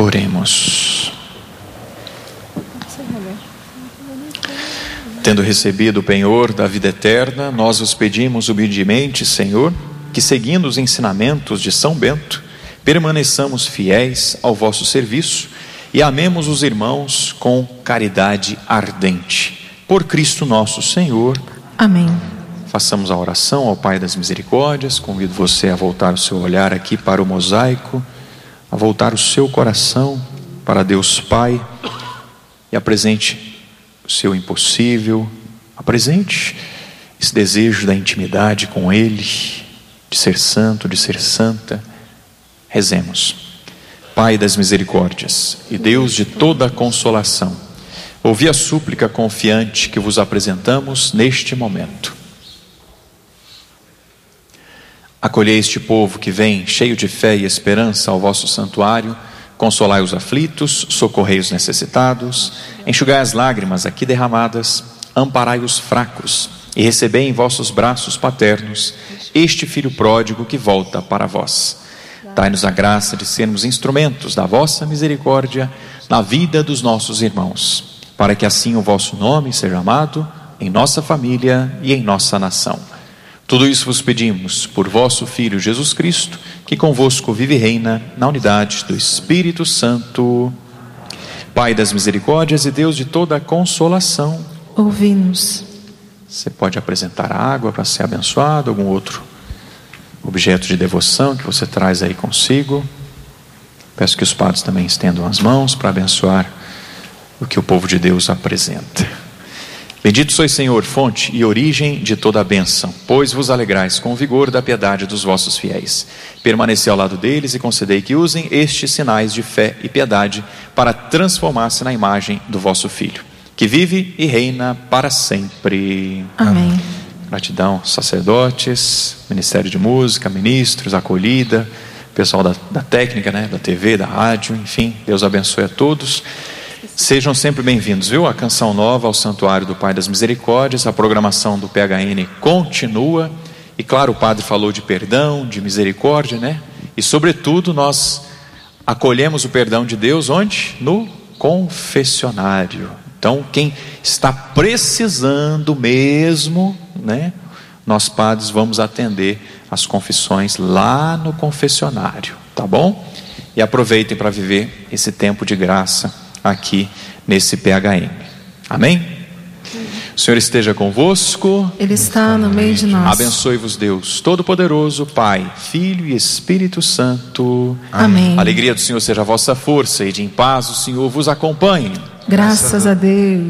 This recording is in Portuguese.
Oremos. Tendo recebido o penhor da vida eterna, nós vos pedimos humildemente, Senhor, que seguindo os ensinamentos de São Bento, permaneçamos fiéis ao vosso serviço e amemos os irmãos com caridade ardente. Por Cristo nosso Senhor. Amém. Façamos a oração ao Pai das Misericórdias. Convido você a voltar o seu olhar aqui para o mosaico, a voltar o seu coração para Deus Pai e apresente o seu impossível, apresente esse desejo da intimidade com Ele, de ser santo, de ser santa. Rezemos. Pai das misericórdias e Deus de toda a consolação, ouvi a súplica confiante que vos apresentamos neste momento. Acolhei este povo que vem cheio de fé e esperança ao vosso santuário, consolai os aflitos, socorrei os necessitados, enxugai as lágrimas aqui derramadas, amparai os fracos e recebei em vossos braços paternos este filho pródigo que volta para vós. Dai-nos a graça de sermos instrumentos da vossa misericórdia na vida dos nossos irmãos, para que assim o vosso nome seja amado em nossa família e em nossa nação. Tudo isso vos pedimos por vosso Filho Jesus Cristo, que convosco vive e reina na unidade do Espírito Santo. Pai das misericórdias e Deus de toda a consolação, ouvi-nos. Você pode apresentar a água para ser abençoado, algum outro objeto de devoção que você traz aí consigo. Peço que os padres também estendam as mãos para abençoar o que o povo de Deus apresenta. Bendito sois, Senhor, fonte e origem de toda a bênção, pois vos alegrais com o vigor da piedade dos vossos fiéis. Permanecei ao lado deles e concedei que usem estes sinais de fé e piedade para transformar-se na imagem do vosso Filho, que vive e reina para sempre. Amém. Gratidão, sacerdotes, Ministério de Música, ministros, acolhida, pessoal da técnica, né, da TV, da rádio, enfim, Deus abençoe a todos. Sejam sempre bem-vindos, viu? A canção nova ao Santuário do Pai das Misericórdias, a programação do PHN continua. E claro, o padre falou de perdão, de misericórdia, né? E sobretudo nós acolhemos o perdão de Deus onde? No confessionário. Então quem está precisando mesmo, né? Nós padres vamos atender as confissões lá no confessionário, tá bom? E aproveitem para viver esse tempo de graça aqui nesse PHN. Amém? O Senhor esteja convosco. Ele está no meio de nós. Abençoe-vos Deus Todo-Poderoso, Pai, Filho e Espírito Santo. Amém. A alegria do Senhor seja a vossa força e de em paz o Senhor vos acompanhe. Graças a Deus.